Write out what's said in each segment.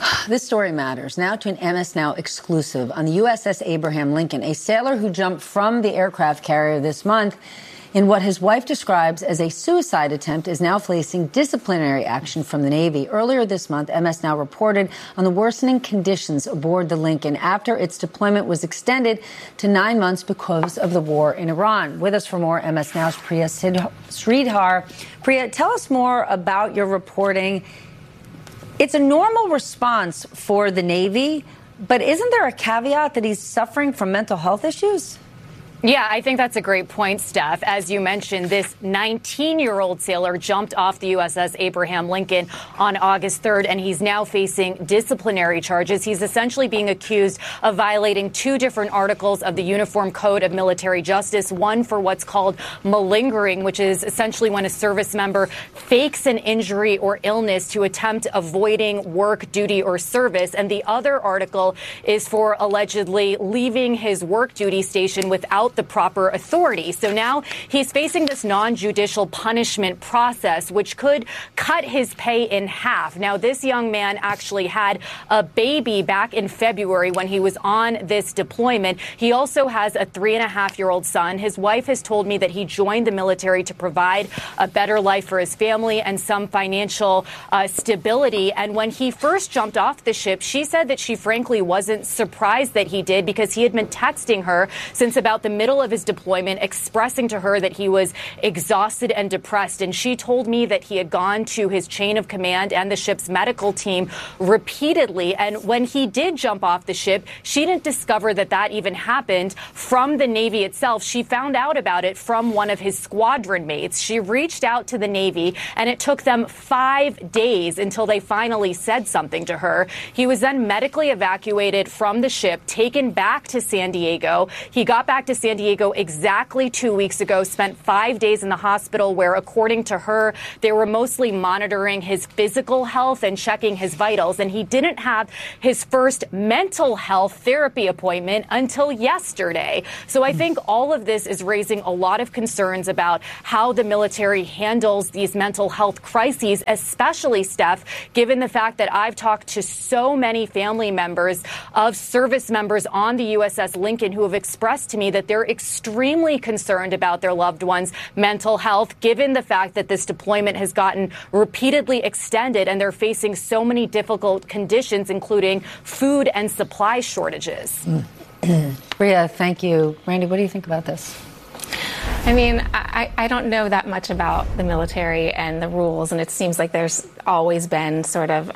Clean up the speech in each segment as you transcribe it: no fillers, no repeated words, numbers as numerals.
This story matters. Now to an MS Now exclusive on the USS Abraham Lincoln, a sailor who jumped from the aircraft carrier this month in what his wife describes as a suicide attempt is now facing disciplinary action from the Navy. Earlier this month, MS Now reported on the worsening conditions aboard the Lincoln after its deployment was extended to 9 months because of the war in Iran. With us for more, MS Now's Priya Sridhar. Priya, tell us more about your reporting. It's a normal response for the Navy, but isn't there a caveat that he's suffering from mental health issues? Yeah, I think that's a great point, Steph. As you mentioned, this 19-year-old sailor jumped off the USS Abraham Lincoln on August 3rd, and he's now facing disciplinary charges. He's essentially being accused of violating 2 different articles of the Uniform Code of Military Justice, one for what's called malingering, which is essentially when a service member fakes an injury or illness to attempt avoiding work, duty, or service. And the other article is for allegedly leaving his work duty station without the proper authority. So now he's facing this non-judicial punishment process, which could cut his pay in half. Now, this young man actually had a baby back in February when he was on this deployment. He also has a 3.5-year-old son. His wife has told me that he joined the military to provide a better life for his family and some financial stability. And when he first jumped off the ship, she said that she frankly wasn't surprised that he did because he had been texting her since about the middle of his deployment, expressing to her that he was exhausted and depressed. And she told me that he had gone to his chain of command and the ship's medical team repeatedly. And when he did jump off the ship, she didn't discover that that even happened from the Navy itself. She found out about it from one of his squadron mates. She reached out to the Navy, and it took them 5 days until they finally said something to her. He was then medically evacuated from the ship, taken back to San Diego. He got back to San Diego exactly 2 weeks ago, spent 5 days in the hospital where, according to her, they were mostly monitoring his physical health and checking his vitals. And he didn't have his first mental health therapy appointment until yesterday. So I think all of this is raising a lot of concerns about how the military handles these mental health crises, especially, Steph, given the fact that I've talked to so many family members of service members on the USS Lincoln who have expressed to me that they're extremely concerned about their loved ones' mental health, given the fact that this deployment has gotten repeatedly extended and they're facing so many difficult conditions, including food and supply shortages. Priya, thank you. Randy, what do you think about this? I mean, I don't know that much about the military and the rules, and it seems like there's always been sort of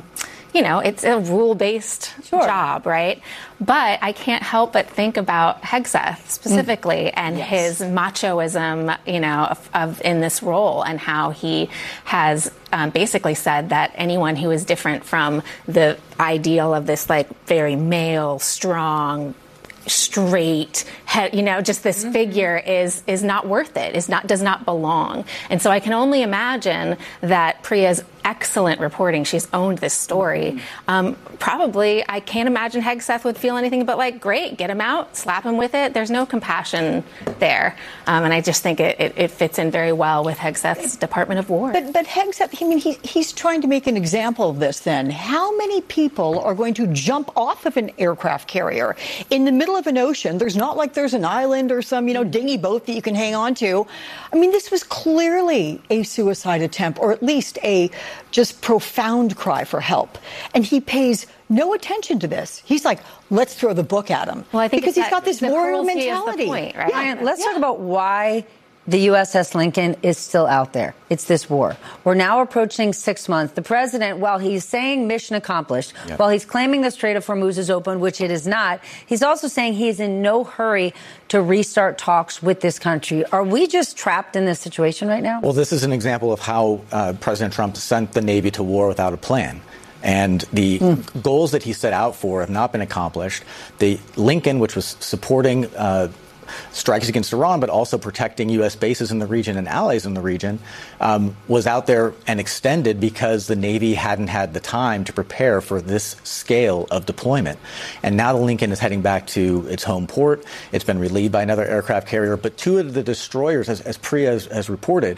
it's a rule-based job, right? But I can't help but think about Hegseth specifically and his machoism, of in this role, and how he has basically said that anyone who is different from the ideal of this very male, strong, straight, just this figure is not worth it, does not belong. And so I can only imagine that Priya's excellent reporting, she's owned this story. Probably, I can't imagine Hegseth would feel anything but great, get him out, slap him with it. There's no compassion there. And I just think it fits in very well with Hegseth's Department of War. But Hegseth, he's trying to make an example of this then. How many people are going to jump off of an aircraft carrier in the middle of an ocean? There's not like there's an island or some, dinghy boat that you can hang on to. I mean, this was clearly a suicide attempt, or at least a just profound cry for help. And he pays no attention to this. He's like, let's throw the book at him. Well, I think because he's got this warrior mentality. Point, right? Yeah. Let's talk about why the USS Lincoln is still out there. It's this war. We're now approaching 6 months. The president, while he's saying mission accomplished, while he's claiming the Strait of Hormuz is open, which it is not, he's also saying he is in no hurry to restart talks with this country. Are we just trapped in this situation right now? Well, this is an example of how President Trump sent the Navy to war without a plan. And the goals that he set out for have not been accomplished. The Lincoln, which was supporting strikes against Iran, but also protecting U.S. bases in the region and allies in the region, was out there and extended because the Navy hadn't had the time to prepare for this scale of deployment. And now the Lincoln is heading back to its home port. It's been relieved by another aircraft carrier. But 2 of the destroyers, as Priya has reported,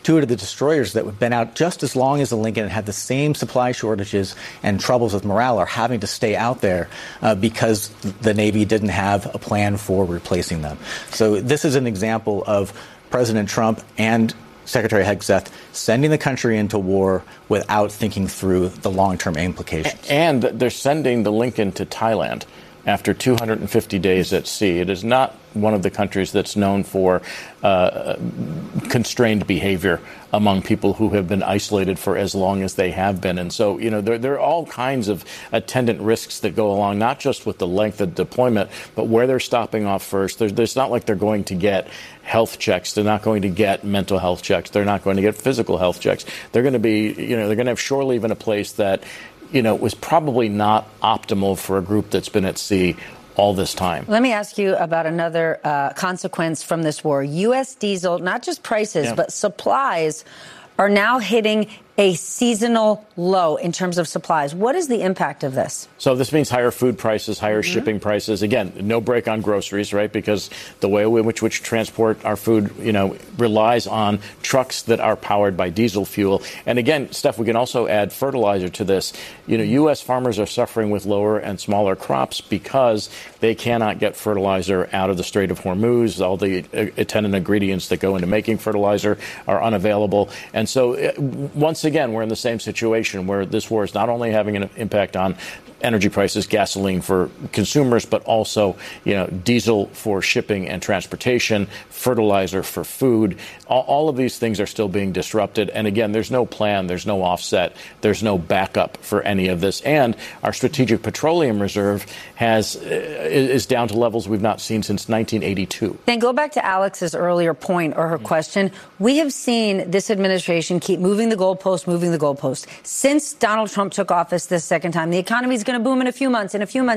two of the destroyers that have been out just as long as the Lincoln and had the same supply shortages and troubles with morale are having to stay out there because the Navy didn't have a plan for replacing them. So this is an example of President Trump and Secretary Hegseth sending the country into war without thinking through the long-term implications. And they're sending the Lincoln to Thailand after 250 days at sea. It is not one of the countries that's known for constrained behavior among people who have been isolated for as long as they have been. And so, there are all kinds of attendant risks that go along, not just with the length of deployment, but where they're stopping off first. There's not like they're going to get health checks. They're not going to get mental health checks. They're not going to get physical health checks. They're going to be, they're going to have shore leave in a place that, was probably not optimal for a group that's been at sea all this time. Let me ask you about another consequence from this war. U.S. diesel, not just prices, but supplies are now hitting a seasonal low in terms of supplies. What is the impact of this? So this means higher food prices, higher shipping prices. Again, no break on groceries, right? Because the way in which transport our food, relies on trucks that are powered by diesel fuel. And again, Steph, we can also add fertilizer to this. U.S. farmers are suffering with lower and smaller crops because they cannot get fertilizer out of the Strait of Hormuz. All the attendant ingredients that go into making fertilizer are unavailable. And so once again, we're in the same situation where this war is not only having an impact on energy prices, gasoline for consumers, but also, diesel for shipping and transportation, fertilizer for food. All of these things are still being disrupted. And again, there's no plan, there's no offset, there's no backup for any of this. And our strategic petroleum reserve is down to levels we've not seen since 1982. Then go back to Alex's earlier point or her question. We have seen this administration keep moving the goalpost. Since Donald Trump took office this second time, the economy is going to boom in a few months.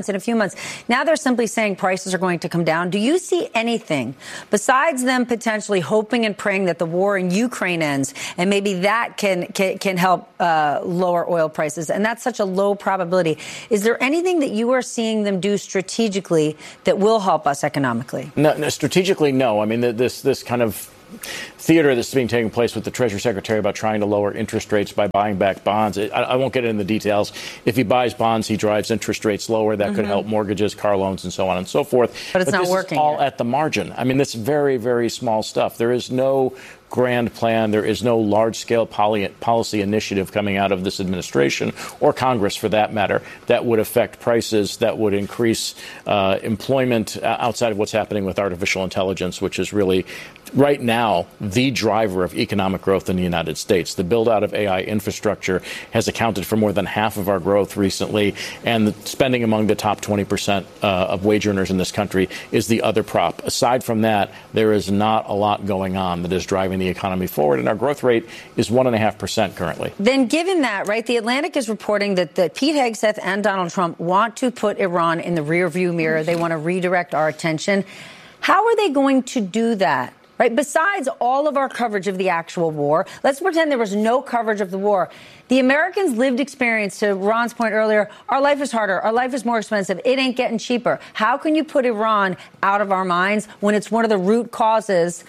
Now they're simply saying prices are going to come down. Do you see anything besides them potentially hoping and praying that the war in Ukraine ends and maybe that can help lower oil prices? And that's such a low probability. Is there anything that you are seeing them do strategically that will help us economically? No, strategically, no. I mean, this kind of theater that's being taking place with the Treasury Secretary about trying to lower interest rates by buying back bonds. I won't get into the details. If he buys bonds, he drives interest rates lower. That could help mortgages, car loans, and so on and so forth. But it's not working. Is all yet. at the margin. I mean, this is very, very small stuff. There is no grand plan. There is no large-scale policy initiative coming out of this administration or Congress, for that matter, that would affect prices, that would increase employment outside of what's happening with artificial intelligence, which is really right now the driver of economic growth in the United States. The build-out of AI infrastructure has accounted for more than half of our growth recently, and spending among the top 20% of wage earners in this country is the other prop. Aside from that, there is not a lot going on that is driving the economy forward, and our growth rate is 1.5% currently. Then given that, right, The Atlantic is reporting that Pete Hegseth and Donald Trump want to put Iran in the rearview mirror. They want to redirect our attention. How are they going to do that? Right? Besides all of our coverage of the actual war, let's pretend there was no coverage of the war. The Americans' lived experience, to Ron's point earlier, our life is harder. Our life is more expensive. It ain't getting cheaper. How can you put Iran out of our minds when it's one of the root causes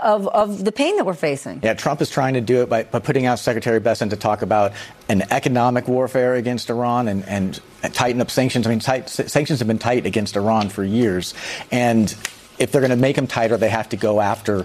of the pain that we're facing? Yeah, Trump is trying to do it by putting out Secretary Bessent to talk about an economic warfare against Iran and tighten up sanctions. I mean, sanctions have been tight against Iran for years. And if they're going to make them tighter, they have to go after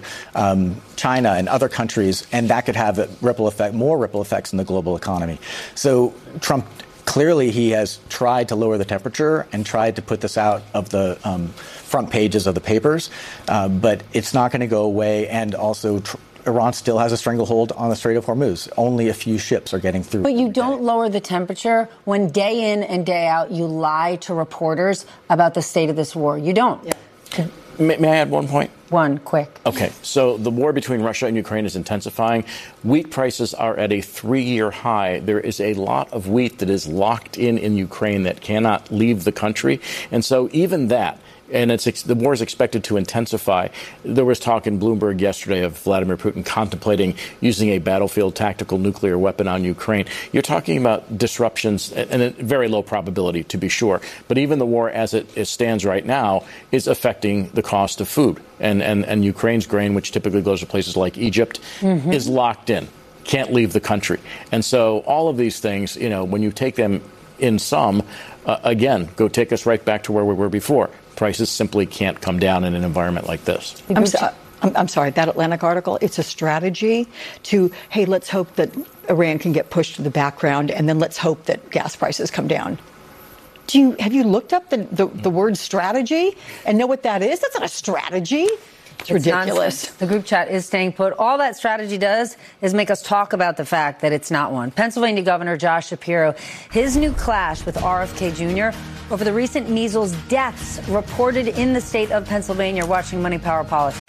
China and other countries, and that could have more ripple effects in the global economy. So Trump, clearly he has tried to lower the temperature and tried to put this out of the front pages of the papers, but it's not going to go away. And also Iran still has a stranglehold on the Strait of Hormuz. Only a few ships are getting through. But you don't lower the temperature when day in and day out you lie to reporters about the state of this war. You don't. Yeah. May I add one point? One, quick. Okay, so the war between Russia and Ukraine is intensifying. Wheat prices are at a 3-year high. There is a lot of wheat that is locked in Ukraine that cannot leave the country. And so even that and the war is expected to intensify. There was talk in Bloomberg yesterday of Vladimir Putin contemplating using a battlefield tactical nuclear weapon on Ukraine. You're talking about disruptions, and a very low probability, to be sure. But even the war as it stands right now is affecting the cost of food. And Ukraine's grain, which typically goes to places like Egypt, is locked in, can't leave the country. And so all of these things, when you take them in sum, again, go take us right back to where we were before. Prices simply can't come down in an environment like this. I'm sorry, that Atlantic article, it's a strategy to, hey, let's hope that Iran can get pushed to the background, and then let's hope that gas prices come down. Have you looked up the word strategy and know what that is? That's not a strategy. It's ridiculous. Nonsense. The group chat is staying put. All that strategy does is make us talk about the fact that it's not one. Pennsylvania Governor Josh Shapiro, his new clash with RFK Jr. over the recent measles deaths reported in the state of Pennsylvania. Watching Money, Power, Politics.